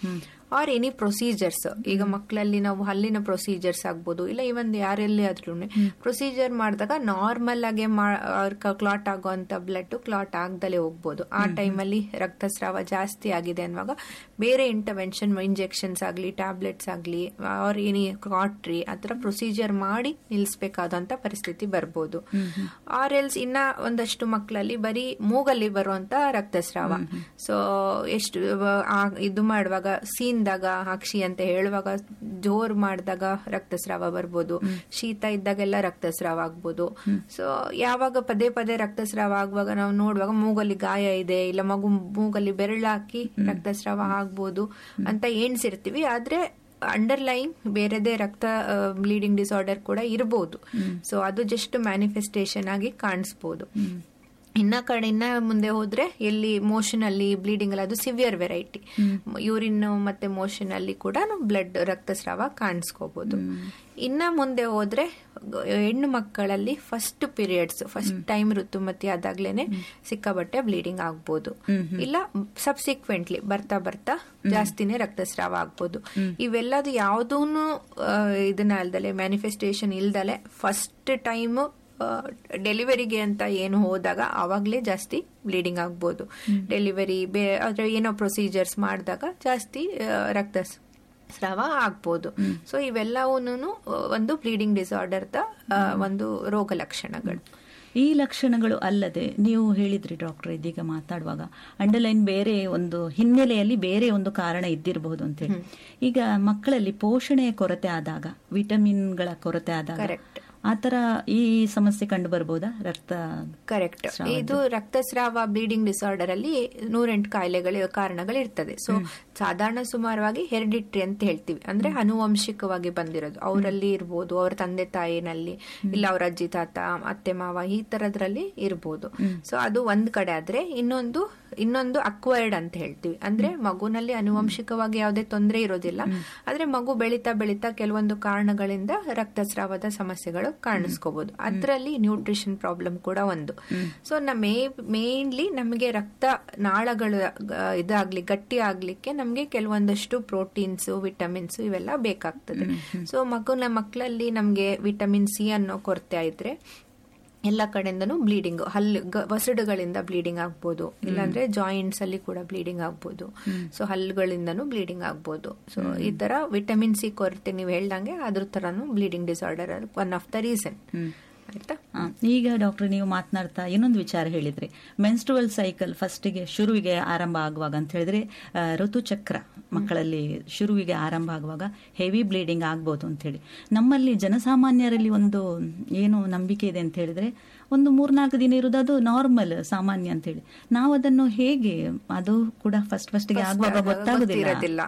R any procedures. ಈಗ ಮಕ್ಕಳಲ್ಲಿ ನಾವು ಹಲ್ಲಿನ ಪ್ರೊಸೀಜರ್ಸ್ ಆಗ್ಬೋದು, ಇಲ್ಲ ಇವನ್ ಯಾರೆಲ್ಲಿ ಆದ್ರೂ ಪ್ರೊಸೀಜರ್ ಮಾಡಿದಾಗ ನಾರ್ಮಲ್ ಆಗಿ ಕ್ಲಾಟ್ ಆಗುವಂತ ಬ್ಲಡ್ ಕ್ಲಾಟ್ ಆಗ್ದಲೇ ಹೋಗ್ಬೋದು. ಆ ಟೈಮಲ್ಲಿ ರಕ್ತಸ್ರಾವ ಜಾಸ್ತಿ ಆಗಿದೆ ಅನ್ನುವಾಗ ಬೇರೆ ಇಂಟರ್ವೆನ್ಷನ್, ಇಂಜೆಕ್ಷನ್ಸ್ ಆಗ್ಲಿ, ಟ್ಯಾಬ್ಲೆಟ್ಸ್ ಆಗ್ಲಿ, ಆರ್ ಎನಿ ಕಾಟ್ರಿ ಆತರ ಪ್ರೊಸೀಜರ್ ಮಾಡಿ ನಿಲ್ಲಿಸಬೇಕಾದಂತ ಪರಿಸ್ಥಿತಿ ಬರ್ಬೋದು. ಆರ್ ಎಲ್ಸ್ ಇನ್ನ ಒಂದಷ್ಟು ಮಕ್ಕಳಲ್ಲಿ ಬರೀ ಮೂಗಲ್ಲಿ ಬರುವಂತ ರಕ್ತಸ್ರಾವ. ಸೊ ಎಷ್ಟು ಇದು ಮಾಡುವಾಗ, ಸೀನ್ದಾಗ ಹಾಕ್ಷಿ ಅಂತ ಹೇಳುವಾಗ ಜೋರ್ ಮಾಡಿದಾಗ ರಕ್ತಸ್ರಾವ ಬರ್ಬೋದು. ಶೀತ ಇದ್ದಾಗೆಲ್ಲ ರಕ್ತಸ್ರಾವ ಆಗ್ಬೋದು. ಸೊ ಯಾವಾಗ ಪದೇ ಪದೇ ರಕ್ತಸ್ರಾವ ಆಗುವಾಗ ನಾವು ನೋಡುವಾಗ ಮೂಗಲ್ಲಿ ಗಾಯ ಇದೆ, ಇಲ್ಲ ಮಗು ಮೂಗಲ್ಲಿ ಬೆರಳಾಕಿ ರಕ್ತಸ್ರಾವ ಆಗ್ಬೋದು ಅಂತ ಎಣಿಸಿರ್ತೀವಿ. ಆದ್ರೆ ಅಂಡರ್ಲೈನ್ ಬೇರೆದೇ ರಕ್ತ ಬ್ಲೀಡಿಂಗ್ ಡಿಸಾರ್ಡರ್ ಕೂಡ ಇರಬಹುದು. ಸೊ ಅದು ಜಸ್ಟ್ ಮ್ಯಾನಿಫೆಸ್ಟೇಷನ್ ಆಗಿ ಕಾಣಿಸ್ಬೋದು. ಇನ್ನ ಕಡೆ ಇನ್ನ ಮುಂದೆ ಹೋದ್ರೆ ಎಲ್ಲಿ ಮೋಷನ್ ಅಲ್ಲಿ ಬ್ಲೀಡಿಂಗ್ ಅಲ್ಲಿ ಅದು ಸಿವಿಯರ್ ವೆರೈಟಿ, ಯೂರಿನ್ ಮತ್ತೆ ಮೋಷನ್ ಅಲ್ಲಿ ಕೂಡ ಬ್ಲಡ್ ರಕ್ತಸ್ರಾವ ಕಾಣಿಸ್ಕೋಬಹುದು. ಇನ್ನ ಮುಂದೆ ಹೋದ್ರೆ ಹೆಣ್ಣು ಮಕ್ಕಳಲ್ಲಿ ಫಸ್ಟ್ ಪೀರಿಯಡ್ಸ್, ಫಸ್ಟ್ ಟೈಮ್ ಋತುಮತಿ ಆದಾಗ್ಲೇನೆ ಸಿಕ್ಕಾಬಟ್ಟೆ ಬ್ಲೀಡಿಂಗ್ ಆಗ್ಬೋದು, ಇಲ್ಲ ಸಬ್ಸಿಕ್ವೆಂಟ್ಲಿ ಬರ್ತಾ ಬರ್ತಾ ಜಾಸ್ತಿನೇ ರಕ್ತಸ್ರಾವ ಆಗ್ಬೋದು. ಇವೆಲ್ಲದು ಯಾವ್ದೂನು ಇದನ್ನ ಅಲ್ದಲೆ, ಮ್ಯಾನಿಫೆಸ್ಟೇಷನ್ ಇಲ್ದಲೆ ಫಸ್ಟ್ ಟೈಮ್ ಡೆಲಿವರಿಗೆ ಅಂತ ಏನು ಹೋದಾಗ ಅವಾಗ್ಲೇ ಜಾಸ್ತಿ ಬ್ಲೀಡಿಂಗ್ ಆಗ್ಬೋದು. ಡೆಲಿವರಿ ಬೇ ಅದ್ರ ಏನೋ ಪ್ರೊಸೀಜರ್ಸ್ ಮಾಡಿದಾಗ ಜಾಸ್ತಿ ರಕ್ತ ಸ್ರಾವ ಆಗ್ಬೋದು. ಸೊ ಇವೆಲ್ಲವೂ ಒಂದು ಬ್ಲೀಡಿಂಗ್ ಡಿಸಾರ್ಡರ್ದ ಒಂದು ರೋಗ ಲಕ್ಷಣಗಳು. ಈ ಲಕ್ಷಣಗಳು ಅಲ್ಲದೆ ನೀವು ಹೇಳಿದ್ರಿ ಡಾಕ್ಟರ್ ಇದೀಗ ಮಾತಾಡುವಾಗ ಅಂಡರ್ಲೈನ್ ಬೇರೆ ಒಂದು ಹಿನ್ನೆಲೆಯಲ್ಲಿ ಬೇರೆ ಒಂದು ಕಾರಣ ಇದ್ದಿರಬಹುದು ಅಂತ ಹೇಳಿ. ಈಗ ಮಕ್ಕಳಲ್ಲಿ ಪೋಷಣೆಯ ಕೊರತೆ ಆದಾಗ, ವಿಟಮಿನ್ಗಳ ಕೊರತೆ ಆದಾಗ ಆತರ ಈ ಸಮಸ್ಯೆ ಕಂಡು ಬರ್ಬೋದಾ? ರಕ್ತ ಕರೆಕ್ಟ್. ಇದು ರಕ್ತಸ್ರಾವ ಬ್ಲೀಡಿಂಗ್ ಡಿಸಾರ್ಡರ್ ಅಲ್ಲಿ ನೂರೆಂಟು ಕಾಯಿಲೆಗಳ ಕಾರಣಗಳು ಇರ್ತದೆ. ಸೊ ಸಾಧಾರಣ ಸುಮಾರವಾಗಿ ಹೆರಿಡಿಟ್ರಿ ಅಂತ ಹೇಳ್ತೀವಿ, ಅಂದ್ರೆ ಆನುವಂಶಿಕವಾಗಿ ಬಂದಿರೋದು ಅವರಲ್ಲಿ ಇರ್ಬೋದು, ಅವ್ರ ತಂದೆ ತಾಯಿನಲ್ಲಿ, ಇಲ್ಲ ಅವ್ರ ಅಜ್ಜಿ ತಾತ, ಅತ್ತೆ ಮಾವ, ಈ ತರದ್ರಲ್ಲಿ ಇರ್ಬೋದು. ಸೊ ಅದು ಒಂದ್ ಕಡೆ ಆದ್ರೆ, ಇನ್ನೊಂದು ಇನ್ನೊಂದು ಅಕ್ವೈರ್ಡ್ ಅಂತ ಹೇಳ್ತೀವಿ, ಅಂದ್ರೆ ಮಗುನಲ್ಲಿ ಆನುವಂಶಿಕವಾಗಿ ಯಾವುದೇ ತೊಂದರೆ ಇರೋದಿಲ್ಲ, ಆದ್ರೆ ಮಗು ಬೆಳೀತಾ ಬೆಳೀತಾ ಕೆಲವೊಂದು ಕಾರಣಗಳಿಂದ ರಕ್ತಸ್ರಾವದ ಸಮಸ್ಯೆಗಳು ಕಾಣಿಸ್ಕೋಬಹುದು. ಅದರಲ್ಲಿ ನ್ಯೂಟ್ರಿಷನ್ ಪ್ರಾಬ್ಲಮ್ ಕೂಡ ಒಂದು. ಸೊ ಮೇ ಮೇನ್ಲಿ ನಮಗೆ ರಕ್ತ ನಾಳಗಳು ಇದಾಗ್ಲಿ ಗಟ್ಟಿ ಆಗ್ಲಿಕ್ಕೆ ನಮ್ಗೆ ಕೆಲವೊಂದಷ್ಟು ಪ್ರೋಟೀನ್ಸ್, ವಿಟಮಿನ್ಸ್ ಇವೆಲ್ಲ ಬೇಕಾಗ್ತದೆ. ಸೊ ಮಗುನ ಮಕ್ಕಳಲ್ಲಿ ನಮ್ಗೆ ವಿಟಮಿನ್ ಸಿ ಅನ್ನೋ ಕೊರತೆ ಇದ್ರೆ ಎಲ್ಲ ಕಡೆಯಿಂದನೂ ಬ್ಲೀಡಿಂಗ್, ಹಲ್ಲು ವಸಡುಗಳಿಂದ ಬ್ಲೀಡಿಂಗ್ ಆಗ್ಬೋದು, ಇಲ್ಲಾಂದ್ರೆ ಜಾಯಿಂಟ್ಸ್ ಅಲ್ಲಿ ಕೂಡ ಬ್ಲೀಡಿಂಗ್ ಆಗ್ಬೋದು. ಸೊ ಹಲ್ಲುಗಳಿಂದನೂ ಬ್ಲೀಡಿಂಗ್ ಆಗ್ಬೋದು. ಸೊ ಈ ತರ ವಿಟಮಿನ್ ಸಿ ಕೊರತೆ ನೀವು ಹೇಳ್ದಂಗೆ ಅದ್ರ ತರಾನು bleeding disorder one of the reason. ಆಯ್ತಾ? ಈಗ ಡಾಕ್ಟರ್ ನೀವು ಮಾತನಾಡ್ತಾ ಇನ್ನೊಂದು ವಿಚಾರ ಹೇಳಿದ್ರಿ, ಮೆನ್ಸ್ಟ್ರುವಲ್ ಸೈಕಲ್ ಫಸ್ಟಿಗೆ ಶುರುವಿಗೆ ಆರಂಭ ಆಗುವಾಗ ಅಂತ ಹೇಳಿದ್ರೆ ಋತುಚಕ್ರ ಮಕ್ಕಳಲ್ಲಿ ಶುರುವಿಗೆ ಆರಂಭ ಆಗುವಾಗ ಹೆವಿ ಬ್ಲೀಡಿಂಗ್ ಆಗ್ಬೋದು ಅಂತ ಹೇಳಿ. ನಮ್ಮಲ್ಲಿ ಜನಸಾಮಾನ್ಯರಲ್ಲಿ ಒಂದು ಏನು ನಂಬಿಕೆ ಇದೆ ಅಂತ ಹೇಳಿದ್ರೆ, ಒಂದು ಮೂರ್ನಾಲ್ಕು ದಿನ ಇರುವುದು ಅದು ನಾರ್ಮಲ್, ಸಾಮಾನ್ಯ ಅಂತ ಹೇಳಿ. ನಾವು ಅದನ್ನು ಹೇಗೆ, ಅದು ಕೂಡ ಫಸ್ಟ್ ಫಸ್ಟ್ಗೆ ಆಗುವಾಗ ಗೊತ್ತಾಗುದಿಲ್ಲ.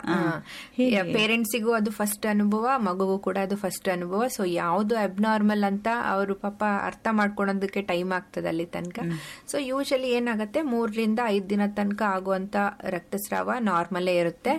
ಪೇರೆಂಟ್ಸಿಗೂ ಅದು ಫಸ್ಟ್ ಅನುಭವ, ಮಗುಗೂ ಕೂಡ ಅದು ಫಸ್ಟ್ ಅನುಭವ. ಸೊ ಯಾವುದು ಅಬ್ನಾರ್ಮಲ್ ಅಂತ ಅವರು ಪಾಪ ಅರ್ಥ ಮಾಡ್ಕೊಳೋದಕ್ಕೆ ಟೈಮ್ ಆಗ್ತದೆ ಅಲ್ಲಿ ತನಕ. ಸೊ ಯೂಶಲಿ ಏನಾಗುತ್ತೆ, ಮೂರರಿಂದ ಐದ್ ದಿನ ತನಕ ಆಗುವಂತ ರಕ್ತಸ್ರಾವ ನಾರ್ಮಲೇ ಇರುತ್ತೆ.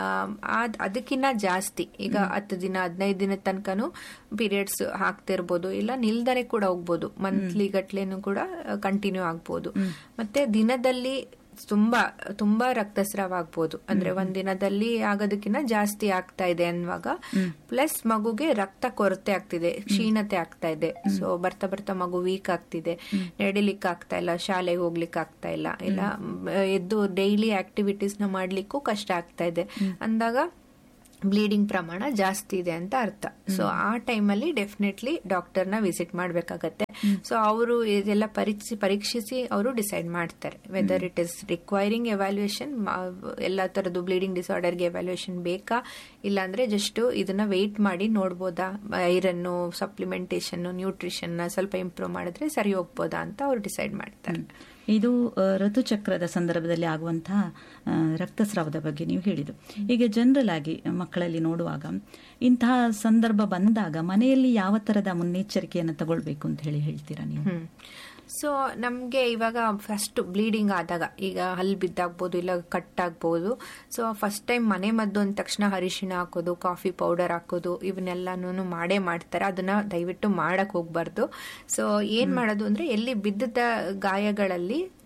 ಅದಕ್ಕಿಂತ ಜಾಸ್ತಿ ಈಗ ಹತ್ತು ದಿನ ಹದಿನೈದು ದಿನ ತನಕನೂ ಪೀರಿಯಡ್ಸ್ ಹಾಕ್ತಿರ್ಬೋದು, ಇಲ್ಲ ನಿಲ್ದರೆ ಕೂಡ ಹೋಗ್ಬೋದು, ಮಂತ್ಲಿ ಗಟ್ಲೆನೂ ಕೂಡ ಕಂಟಿನ್ಯೂ ಆಗ್ಬೋದು. ಮತ್ತೆ ದಿನದಲ್ಲಿ ತುಂಬಾ ತುಂಬಾ ರಕ್ತಸ್ರಾವ ಆಗ್ಬೋದು, ಅಂದ್ರೆ ಒಂದ್ ದಿನದಲ್ಲಿ ಆಗೋದಕ್ಕಿಂತ ಜಾಸ್ತಿ ಆಗ್ತಾ ಇದೆ ಅನ್ನುವಾಗ, ಪ್ಲಸ್ ಮಗುಗೆ ರಕ್ತ ಕೊರತೆ ಆಗ್ತಿದೆ, ಕ್ಷೀಣತೆ ಆಗ್ತಾ ಇದೆ. ಸೊ ಬರ್ತಾ ಬರ್ತಾ ಮಗು ವೀಕ್ ಆಗ್ತಿದೆ, ನಡಿಲಿಕ್ಕೆ ಆಗ್ತಾ ಇಲ್ಲ, ಶಾಲೆಗೆ ಹೋಗ್ಲಿಕ್ಕೆ ಆಗ್ತಾ ಇಲ್ಲ, ಇಲ್ಲ ಎದ್ದು ಡೈಲಿ ಆಕ್ಟಿವಿಟೀಸ್ ನ ಮಾಡ್ಲಿಕ್ಕೂ ಕಷ್ಟ ಆಗ್ತಾ ಇದೆ ಅಂದಾಗ ಬ್ಲೀಡಿಂಗ್ ಪ್ರಮಾಣ ಜಾಸ್ತಿ ಇದೆ ಅಂತ ಅರ್ಥ. ಸೊ ಆ ಟೈಮಲ್ಲಿ ಡೆಫಿನೆಟ್ಲಿ ಡಾಕ್ಟರ್ನ ವಿಸಿಟ್ ಮಾಡಬೇಕಾಗತ್ತೆ. ಸೊ ಅವರು ಇದೆಲ್ಲ ಪರೀಕ್ಷಿ ಪರೀಕ್ಷಿಸಿ ಅವರು ಡಿಸೈಡ್ ಮಾಡ್ತಾರೆ whether it is requiring evaluation, ಎಲ್ಲ ತರದ್ದು ಬ್ಲೀಡಿಂಗ್ ಡಿಸಾರ್ಡರ್ಗೆ ಎವ್ಯಾಲ್ಯೂಯೇಷನ್ ಬೇಕಾ, ಇಲ್ಲಾಂದ್ರೆ ಜಸ್ಟ್ ಇದನ್ನ ವೆಯ್ಟ್ ಮಾಡಿ ನೋಡ್ಬೋದಾ, ಐರನ್ ಸಪ್ಲಿಮೆಂಟೇಷನ್ ನ್ಯೂಟ್ರಿಷನ್ ಸ್ವಲ್ಪ ಇಂಪ್ರೂವ್ ಮಾಡಿದ್ರೆ ಸರಿ ಹೋಗ್ಬೋದಾ ಅಂತ ಅವರು ಡಿಸೈಡ್ ಮಾಡ್ತಾರೆ. ಇದು ಋತುಚಕ್ರದ ಸಂದರ್ಭದಲ್ಲಿ ಆಗುವಂತಹ ರಕ್ತಸ್ರಾವದ ಬಗ್ಗೆ ನೀವು ಹೇಳಿದ್ದು. ಈಗ ಜನರಲ್ ಆಗಿ ಮಕ್ಕಳಲ್ಲಿ ನೋಡುವಾಗ ಇಂತಹ ಸಂದರ್ಭ ಬಂದಾಗ ಮನೆಯಲ್ಲಿ ಯಾವ ತರದ ಮುನ್ನೆಚ್ಚರಿಕೆಯನ್ನು ತಗೊಳ್ಬೇಕು ಅಂತ ಹೇಳಿ ಹೇಳ್ತೀರಾ ನೀವು? ಸೊ ನಮ್ಗೆ ಇವಾಗ ಫಸ್ಟ್ ಬ್ಲೀಡಿಂಗ್ ಆದಾಗ, ಈಗ ಹಲ್ ಬಿದ್ದಾಗ್ಬೋದು, ಇಲ್ಲ ಕಟ್ ಆಗ್ಬೋದು. ಸೊ ಫಸ್ಟ್ ಟೈಮ್ ಮನೆ ಮದ್ದು ಅಂದ ತಕ್ಷಣ ಅರಿಶಿಣ ಹಾಕೋದು, ಕಾಫಿ ಪೌಡರ್ ಹಾಕೋದು, ಇವನ್ನೆಲ್ಲಾನು ಮಾಡೇ ಮಾಡ್ತಾರೆ. ಅದನ್ನ ದಯವಿಟ್ಟು ಮಾಡಕ್ ಹೋಗ್ಬಾರ್ದು. ಸೊ ಏನ್ ಮಾಡೋದು ಅಂದ್ರೆ, ಎಲ್ಲಿ ಬಿದ್ದ ಗಾಯಗಳಲ್ಲಿ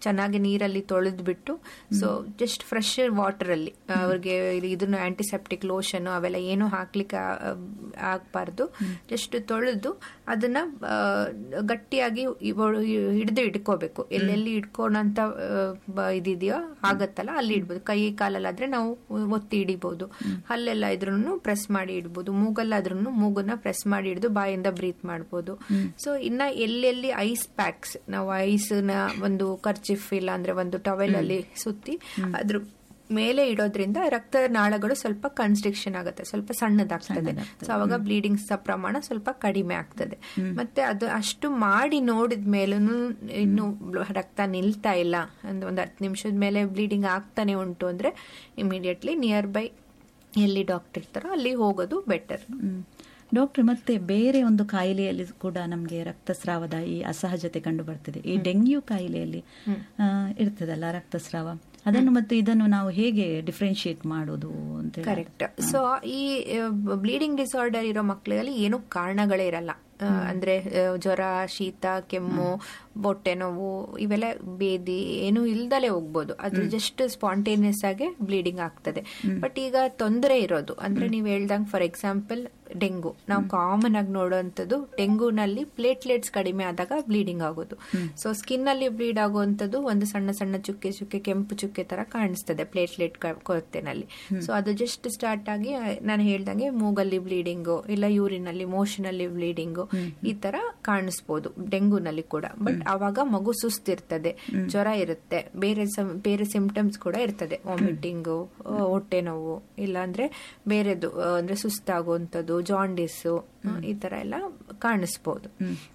ಚೆನ್ನಾಗಿ ನೀರಲ್ಲಿ ತೊಳೆದ್ಬಿಟ್ಟು ಸೊ ಜಸ್ಟ್ ಫ್ರೆಶ್ ವಾಟರ್ ಅಲ್ಲಿ ಅವ್ರಿಗೆ ಇದನ್ನು ಆಂಟಿಸೆಪ್ಟಿಕ್ ಲೋಷನ್ ಅವೆಲ್ಲ ಏನು ಹಾಕ್ಲಿಕ್ಕೆ ಆಗ್ಬಾರ್ದು. ಜಸ್ಟ್ ತೊಳೆದು ಅದನ್ನ ಗಟ್ಟಿಯಾಗಿ ಹಿಡಿದು ಇಟ್ಕೋಬೇಕು. ಎಲ್ಲೆಲ್ಲಿ ಇಟ್ಕೊಳಂತ ಇದಿದೆಯೋ ಆಗತ್ತಲ್ಲ ಅಲ್ಲಿ ಇಡ್ಬೋದು. ಕೈ ಕಾಲಲ್ಲಾದ್ರೆ ನಾವು ಒತ್ತಿ ಹಿಡಿಬಹುದು. ಹಲ್ಲೆಲ್ಲ ಇದ್ರೂ ಪ್ರೆಸ್ ಮಾಡಿ ಇಡ್ಬೋದು. ಮೂಗಲ್ಲಾದ್ರೂ ಮೂಗನ್ನ ಪ್ರೆಸ್ ಮಾಡಿ ಹಿಡಿದು ಬಾಯಿಂದ ಬ್ರೀತ್ ಮಾಡ್ಬೋದು. ಸೊ ಇನ್ನ ಎಲ್ಲೆಲ್ಲಿ ಐಸ್ ಪ್ಯಾಕ್ಸ್, ನಾವು ಐಸ್ ನ ಒಂದು ಕರ್ಚಿಫ್ ಇಲ್ಲ ಅಂದ್ರೆ ಒಂದು ಟವೆಲ್ ಅಲ್ಲಿ ಸುತ್ತಿ ಅದ್ರ ಮೇಲೆ ಇಡೋದ್ರಿಂದ ರಕ್ತ ನಾಳಗಳು ಸ್ವಲ್ಪ ಕನ್ಸ್ಟ್ರಿಕ್ಷನ್ ಆಗುತ್ತೆ, ಸ್ವಲ್ಪ ಸಣ್ಣದಾಗ್ತದೆ. ಸೊ ಅವಾಗ ಬ್ಲೀಡಿಂಗ್ ಪ್ರಮಾಣ ಸ್ವಲ್ಪ ಕಡಿಮೆ ಆಗ್ತದೆ. ಮತ್ತೆ ಅದು ಅಷ್ಟು ಮಾಡಿ ನೋಡಿದ ಮೇಲೂ ಇನ್ನು ರಕ್ತ ನಿಲ್ತಾ ಇಲ್ಲ ಅಂದ್ರೆ ಒಂದು ಹತ್ತು ನಿಮಿಷದ ಮೇಲೆ ಬ್ಲೀಡಿಂಗ್ ಆಗ್ತಾನೆ ಉಂಟು ಅಂದ್ರೆ ಇಮಿಡಿಯೇಟ್ಲಿ ನಿಯರ್ ಬೈ ಎಲ್ಲಿ ಡಾಕ್ಟರ್ ಇರ್ತಾರೋ ಅಲ್ಲಿ ಹೋಗೋದು ಬೆಟರ್. ಡಾಕ್ಟರ್, ಮತ್ತೆ ಬೇರೆ ಒಂದು ಕಾಯಿಲೆಯಲ್ಲಿ ಕೂಡ ನಮಗೆ ರಕ್ತಸ್ರಾವದ ಈ ಅಸಹಜತೆ ಕಂಡು ಬರ್ತದೆ. ಈ ಡೆಂಗ್ಯೂ ಕಾಯಿಲೆಯಲ್ಲಿ ಇರ್ತದಲ್ಲ ರಕ್ತಸ್ರಾವ, ಅದನ್ನು ಮತ್ತು ಇದನ್ನು ನಾವು ಹೇಗೆ ಡಿಫ್ರೆನ್ಶಿಯೇಟ್ ಮಾಡೋದು ಅಂತ? ಕರೆಕ್ಟ್. ಸೊ ಈ ಬ್ಲೀಡಿಂಗ್ ಡಿಸಾರ್ಡರ್ ಇರೋ ಮಕ್ಕಳಲ್ಲಿ ಏನು ಕಾರಣಗಳೇ ಇರಲ್ಲ. ಅಂದ್ರೆ ಜ್ವರ, ಶೀತ, ಕೆಮ್ಮು, ಹೊಟ್ಟೆ ನೋವು ಇವೆಲ್ಲ ಬೇದಿ ಏನು ಇಲ್ದಲೇ ಹೋಗ್ಬೋದು. ಅದು ಜಸ್ಟ್ ಸ್ಪಾಂಟೇನಿಯಸ್ ಆಗಿ ಬ್ಲೀಡಿಂಗ್ ಆಗ್ತದೆ. ಬಟ್ ಈಗ ತೊಂದರೆ ಇರೋದು ಅಂದ್ರೆ ನೀವು ಹೇಳ್ದಂಗೆ ಫಾರ್ ಎಕ್ಸಾಂಪಲ್ ಡೆಂಗು, ನಾವು ಕಾಮನ್ ಆಗಿ ನೋಡುವಂಥದ್ದು ಡೆಂಗೂನಲ್ಲಿ ಪ್ಲೇಟ್ಲೆಟ್ಸ್ ಕಡಿಮೆ ಆದಾಗ ಬ್ಲೀಡಿಂಗ್ ಆಗೋದು. ಸೊ ಸ್ಕಿನ್ ಅಲ್ಲಿ ಬ್ಲೀಡ್ ಆಗುವಂಥದ್ದು ಒಂದು ಸಣ್ಣ ಸಣ್ಣ ಚುಕ್ಕೆ ಚುಕ್ಕೆ ಕೆಂಪು ಚುಕ್ಕೆ ತರ ಕಾಣಿಸ್ತದೆ ಪ್ಲೇಟ್ಲೆಟ್ ಕೊರತೆನಲ್ಲಿ. ಸೊ ಅದು ಜಸ್ಟ್ ಸ್ಟಾರ್ಟ್ ಆಗಿ ನಾನು ಹೇಳ್ದಂಗೆ ಮೂಗಲ್ಲಿ ಬ್ಲೀಡಿಂಗು ಇಲ್ಲ ಯೂರಿನ್ ಅಲ್ಲಿ ಮೋಷನ್ ಅಲ್ಲಿ ಬ್ಲೀಡಿಂಗು ಈ ತರ ಕಾಣಿಸ್ಬೋದು ಡೆಂಗೂನಲ್ಲಿ ಕೂಡ. ಬಟ್ ಅವಾಗ ಮಗು ಸುಸ್ತಿರ್ತದೆ, ಜ್ವರ ಇರುತ್ತೆ, ಬೇರೆ ಬೇರೆ ಸಿಂಪ್ಟಮ್ಸ್ ಕೂಡ ಇರ್ತದೆ, ವಾಮಿಟಿಂಗು, ಹೊಟ್ಟೆ ನೋವು, ಇಲ್ಲ ಅಂದ್ರೆ ಬೇರೆದು ಅಂದ್ರೆ ಸುಸ್ತಾಗುವಂಥದ್ದು, ಜಾಂಡಿಸು, ಈ ತರ ಎಲ್ಲ ಕಾಣಿಸ್ಬೋದು.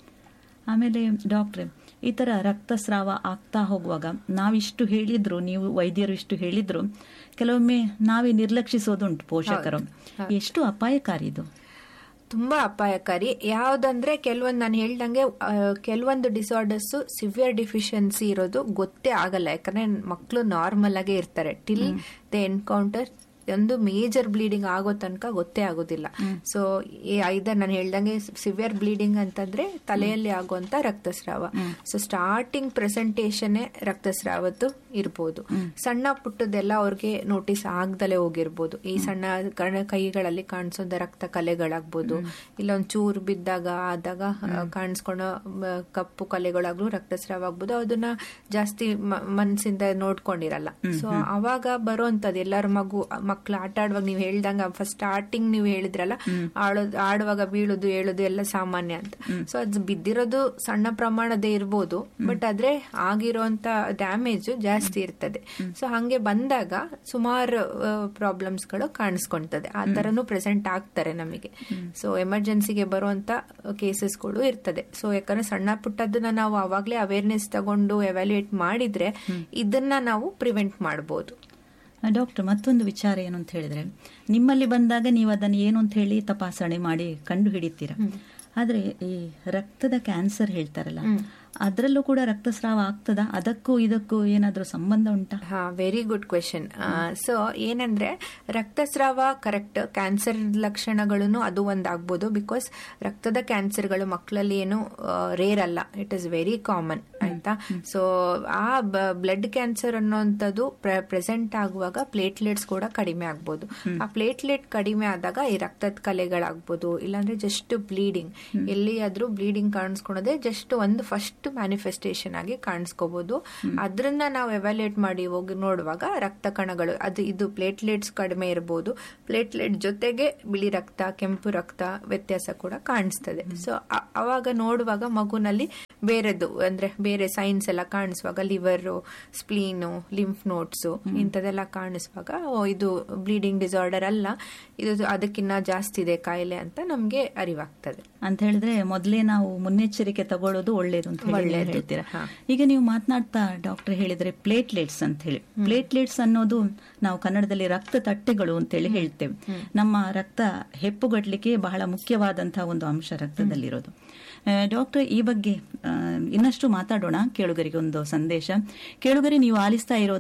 ಆಮೇಲೆ ಡಾಕ್ಟ್ರೆ, ಈ ತರ ರಕ್ತಸ್ರಾವ ಆಗ್ತಾ ಹೋಗುವಾಗ ನಾವಿಷ್ಟು ಹೇಳಿದ್ರು, ನೀವು ವೈದ್ಯರು ಇಷ್ಟು ಹೇಳಿದ್ರು, ಕೆಲವೊಮ್ಮೆ ನಾವೇ ನಿರ್ಲಕ್ಷಿಸೋದುಂಟು ಪೋಷಕರು. ಎಷ್ಟು ಅಪಾಯಕಾರಿ ಇದು? ತುಂಬಾ ಅಪಾಯಕಾರಿ. ಯಾವ್ದಂದ್ರೆ ಕೆಲವೊಂದು ನಾನು ಹೇಳ್ದಂಗೆ ಕೆಲವೊಂದು ಡಿಸಾರ್ಡರ್ಸ್ ಸಿವಿಯರ್ ಡಿಫಿಷಿಯನ್ಸಿ ಇರೋದು ಗೊತ್ತೇ ಆಗಲ್ಲ. ಯಾಕಂದ್ರೆ ಮಕ್ಕಳು ನಾರ್ಮಲ್ ಆಗೇ ಇರ್ತಾರೆ ಟಿಲ್ ದೇ ಎನ್ಕೌಂಟರ್ ಒಂದು ಮೇಜರ್ ಬ್ಲೀಡಿಂಗ್ ಆಗೋ ತನಕ ಗೊತ್ತೇ ಆಗೋದಿಲ್ಲ. ಸೊ ಐದರ್ ನಾನು ಹೇಳ್ದಂಗೆ ಸಿವಿಯರ್ ಬ್ಲೀಡಿಂಗ್ ಅಂತಂದ್ರೆ ತಲೆಯಲ್ಲಿ ಆಗುವಂತ ರಕ್ತಸ್ರಾವ. ಸೊ ಸ್ಟಾರ್ಟಿಂಗ್ ಪ್ರೆಸೆಂಟೇಷನ್ ರಕ್ತಸ್ರಾವದ್ದು ಇರ್ಬೋದು. ಸಣ್ಣ ಪುಟ್ಟದೆಲ್ಲ ಅವ್ರಿಗೆ ನೋಟಿಸ್ ಆಗ್ದಲೇ ಹೋಗಿರ್ಬೋದು. ಈ ಸಣ್ಣ ಕೈಗಳಲ್ಲಿ ಕಾಣಿಸೋದ ರಕ್ತ ಕಲೆಗಳಾಗ್ಬೋದು, ಇಲ್ಲ ಒಂದ್ ಚೂರು ಬಿದ್ದಾಗ ಆದಾಗ ಕಾಣಿಸ್ಕೊಳ್ಳೋ ಕಪ್ಪು ಕಲೆಗಳಾಗ್ಲೂ ರಕ್ತಸ್ರಾವ ಆಗ್ಬೋದು. ಅದನ್ನ ಜಾಸ್ತಿ ಮನಸ್ಸಿಂದ ನೋಡ್ಕೊಂಡಿರಲ್ಲ. ಸೊ ಅವಾಗ ಬರುವಂತದ್ದು ಎಲ್ಲರ ಮಗು ಮಕ್ಳು ಆಟ ಆಡುವಾಗ ನೀವು ಹೇಳ್ದಂಗ ಫಸ್ಟ್ ಸ್ಟಾರ್ಟಿಂಗ್ ನೀವು ಹೇಳಿದ್ರಲ್ಲ, ಆಡೋದು ಆಡುವಾಗ ಬೀಳುದು ಹೇಳುದು ಎಲ್ಲ ಸಾಮಾನ್ಯ ಅಂತ. ಸೊ ಅದು ಬಿದ್ದಿರೋದು ಸಣ್ಣ ಪ್ರಮಾಣದೇ ಇರ್ಬೋದು, ಬಟ್ ಆದ್ರೆ ಆಗಿರೋಂತ ಡ್ಯಾಮೇಜ್ ಜಾಸ್ತಿ ಇರ್ತದೆ. ಸೊ ಹಂಗೆ ಬಂದಾಗ ಸುಮಾರು ಪ್ರಾಬ್ಲಮ್ಸ್ ಗಳು ಕಾಣಿಸ್ಕೊಳ್ತದೆ. ಆ ತರನು ಪ್ರೆಸೆಂಟ್ ಆಗ್ತಾರೆ ನಮಗೆ. ಸೊ ಎಮರ್ಜೆನ್ಸಿಗೆ ಬರುವಂತ ಕೇಸಸ್ಗಳು ಇರ್ತದೆ. ಸೊ ಯಾಕಂದ್ರೆ ಸಣ್ಣ ಪುಟ್ಟದನ್ನ ನಾವು ಅವಾಗ್ಲೇ ಅವೇರ್ನೆಸ್ ತಗೊಂಡು ಎವ್ಯಾಲ್ಯೂಯೇಟ್ ಮಾಡಿದ್ರೆ ಇದನ್ನ ನಾವು ಪ್ರಿವೆಂಟ್ ಮಾಡಬಹುದು. ಡಾಕ್ಟರ್, ಮತ್ತೊಂದು ವಿಚಾರ ಏನು ಅಂತ ಹೇಳಿದ್ರೆ, ನಿಮ್ಮಲ್ಲಿ ಬಂದಾಗ ನೀವು ಅದನ್ನು ಏನು ಅಂತ ಹೇಳಿ ತಪಾಸಣೆ ಮಾಡಿ ಕಂಡು ಹಿಡಿತೀರ. ಆದ್ರೆ ಈ ರಕ್ತದ ಕ್ಯಾನ್ಸರ್ ಹೇಳ್ತಾರಲ್ಲ, ಅದರಲ್ಲೂ ಕೂಡ ರಕ್ತಸ್ರಾವ ಆಗ್ತದ? ಅದಕ್ಕೂ ಇದಕ್ಕೂ ಏನಾದ್ರೂ ಸಂಬಂಧ ಉಂಟಾ? ಹಾ, ವೆರಿ ಗುಡ್ ಕ್ವೆಶನ್. ಸೊ ಏನಂದ್ರೆ ರಕ್ತಸ್ರಾವ ಕರೆಕ್ಟ್, ಕ್ಯಾನ್ಸರ್ ಲಕ್ಷಣಗಳನ್ನು ಅದು ಒಂದಾಗ್ಬೋದು. ಬಿಕಾಸ್ ರಕ್ತದ ಕ್ಯಾನ್ಸರ್ಗಳು ಮಕ್ಕಳಲ್ಲಿ ಏನು ರೇರ್ ಅಲ್ಲ, ಇಟ್ ಇಸ್ ವೆರಿ ಕಾಮನ್, ಆಯ್ತಾ. ಸೊ ಆ ಬ್ಲಡ್ ಕ್ಯಾನ್ಸರ್ ಅನ್ನೋಂಥದ್ದು ಪ್ರೆಸೆಂಟ್ ಆಗುವಾಗ ಪ್ಲೇಟ್ಲೆಟ್ಸ್ ಕೂಡ ಕಡಿಮೆ ಆಗ್ಬೋದು. ಆ ಪ್ಲೇಟ್ಲೆಟ್ ಕಡಿಮೆ ಆದಾಗ ಈ ರಕ್ತದ ಕಲೆಗಳಾಗ್ಬೋದು, ಇಲ್ಲಾಂದ್ರೆ ಜಸ್ಟ್ ಬ್ಲೀಡಿಂಗ್, ಎಲ್ಲಿಯಾದ್ರೂ ಬ್ಲೀಡಿಂಗ್ ಕಾಣಿಸ್ಕೊಳೋದೇ ಜಸ್ಟ್ ಒಂದು ಫಸ್ಟ್ ಮ್ಯಾನಿಫೆಸ್ಟೇಷನ್ ಆಗಿ ಕಾಣಿಸ್ಕೋಬಹುದು. ಅದನ್ನ ನಾವು ಎವ್ಯಾಲ್ಯೂಯೇಟ್ ಮಾಡಿ ಹೋಗಿ ನೋಡುವಾಗ ರಕ್ತ ಕಣಗಳು ಅದು ಇದು ಪ್ಲೇಟ್ಲೆಟ್ಸ್ ಕಡಿಮೆ ಇರಬಹುದು. ಪ್ಲೇಟ್ಲೆಟ್ ಜೊತೆಗೆ ಬಿಳಿ ರಕ್ತ, ಕೆಂಪು ರಕ್ತ ವ್ಯತ್ಯಾಸ ಕೂಡ ಕಾಣಿಸ್ತದೆ. ಸೊ ಅವಾಗ ನೋಡುವಾಗ ಮಗುನಲ್ಲಿ ಬೇರೆದು ಅಂದ್ರೆ ಬೇರೆ ಸೈನ್ಸ್ ಎಲ್ಲ ಕಾಣಿಸುವಾಗ, ಲಿವರ್, ಸ್ಪ್ಲೀನು, ಲಿಂಫ್ ನೋಟ್ಸ್ ಇಂಥದೆಲ್ಲ ಕಾಣಿಸುವಾಗ ಇದು ಬ್ಲೀಡಿಂಗ್ ಡಿಸಾರ್ಡರ್ ಅಲ್ಲ, ಇದು ಅದಕ್ಕಿಂತ ಜಾಸ್ತಿ ಇದೆ ಕಾಯಿಲೆ ಅಂತ ನಮ್ಗೆ ಅರಿವಾಗ್ತದೆ. ಅಂತ ಹೇಳಿದ್ರೆ ಮೊದಲೇ ನಾವು ಮುನ್ನೆಚ್ಚರಿಕೆ ತಗೊಳ್ಳೋದು ಒಳ್ಳೇದು ಅಂತ ಹೇಳ್ತೀರಾ. ಈಗ ನೀವು ಮಾತನಾಡ್ತಾ ಡಾಕ್ಟರ್ ಹೇಳಿದ್ರೆ ಪ್ಲೇಟ್ಲೆಟ್ಸ್ ಅಂತ ಹೇಳಿ, ಪ್ಲೇಟ್ಲೆಟ್ಸ್ ಅನ್ನೋದು ನಾವು ಕನ್ನಡದಲ್ಲಿ ರಕ್ತ ತಟ್ಟೆಗಳು ಅಂತೇಳಿ ಹೇಳ್ತೇವೆ. ನಮ್ಮ ರಕ್ತ ಹೆಪ್ಪುಗಟ್ಟಲಿಕ್ಕೆ ಬಹಳ ಮುಖ್ಯವಾದಂತಹ ಒಂದು ಅಂಶ ರಕ್ತದಲ್ಲಿರೋದು. ಡಾಕ್ಟರ್, ಈ ಬಗ್ಗೆ ಇನ್ನಷ್ಟು ಮಾತಾಡೋಣ. ಕೇಳುಗರಿಗೆ ಒಂದು ಸಂದೇಶ. ಕೇಳುಗರಿ, ನೀವು ಆಲಿಸ್ತಾ ಇರೋದು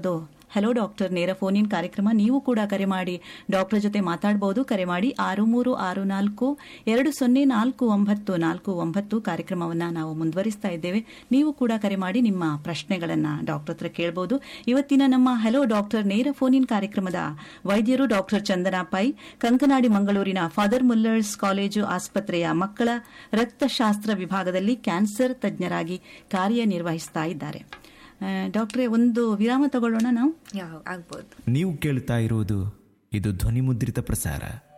ಹಲೋ ಡಾಕ್ಟರ್ ನೇರ ಫೋನ್ ಇನ್ ಕಾರ್ಯಕ್ರಮ. ನೀವು ಕೂಡ ಕರೆ ಮಾಡಿ ಡಾಕ್ಟರ್ ಜೊತೆ ಮಾತಾಡಬಹುದು. ಕರೆ ಮಾಡಿ ಆರು ಮೂರು ಆರು ನಾಲ್ಕು ಎರಡು ಸೊನ್ನೆ ನಾಲ್ಕು ಒಂಬತ್ತು ನಾಲ್ಕು ಒಂಬತ್ತು. ಕಾರ್ಯಕ್ರಮವನ್ನು ನಾವು ಮುಂದುವರಿಸ್ತಾ ಇದ್ದೇವೆ. ನೀವು ಕೂಡ ಕರೆ ಮಾಡಿ ನಿಮ್ಮ ಪ್ರಶ್ನೆಗಳನ್ನು ಡಾಕ್ಟರ್ ಹತ್ರ ಕೇಳಬಹುದು. ಇವತ್ತಿನ ನಮ್ಮ ಹಲೋ ಡಾಕ್ಟರ್ ನೇರ ಫೋನ್ ಇನ್ ಕಾರ್ಯಕ್ರಮದ ವೈದ್ಯರು ಡಾಕ್ಟರ್ ಚಂದನಾ ಪೈ, ಕಂಕನಾಡಿ ಮಂಗಳೂರಿನ ಫಾದರ್ ಮುಲ್ಲರ್ಸ್ ಕಾಲೇಜು ಆಸ್ಪತ್ರೆಯ ಮಕ್ಕಳ ರಕ್ತಶಾಸ್ತ್ರ ವಿಭಾಗದಲ್ಲಿ ಕ್ಯಾನ್ಸರ್ ತಜ್ಞರಾಗಿ ಕಾರ್ಯನಿರ್ವಹಿಸ್ತಾ ಇದ್ದಾರೆ. ಡಾಕ್ಟ್ರೇ, ಒಂದು ವಿರಾಮ ತಗೊಳ್ಳೋಣ ನಾವು. ಆಗ್ಬೋದು. ನೀವು ಕೇಳ್ತಾ ಇರುವುದು ಇದು ಧ್ವನಿ ಮುದ್ರಿತ ಪ್ರಸಾರ.